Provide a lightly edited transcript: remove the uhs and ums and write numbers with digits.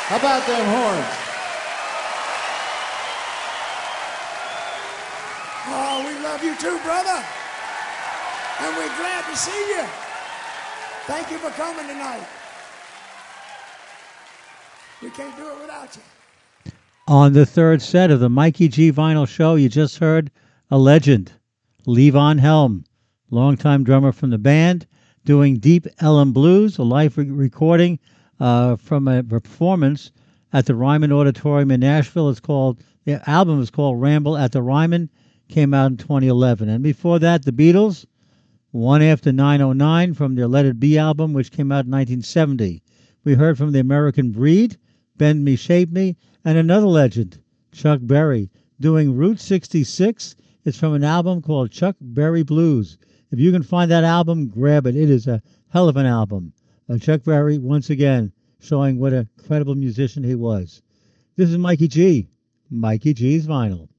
How about them horns? Oh, we love you too, brother. And we're glad to see you. Thank you for coming tonight. We can't do it without you. On the third set of the Mikey G Vinyl Show, you just heard a legend, Levon Helm, longtime drummer from the band, doing Deep Ellum Blues, a live recording from a performance at the Ryman Auditorium in Nashville. The album is called Ramble at the Ryman, came out in 2011. And before that, the Beatles, One After 909 from their Let It Be album, which came out in 1970. We heard from the American Breed, Bend Me, Shape Me, and another legend, Chuck Berry, doing Route 66. It's from an album called Chuck Berry Blues. If you can find that album, grab it. It is a hell of an album. Chuck Berry, once again, showing what an incredible musician he was. This is Mikey G. Mikey G's Vinyl.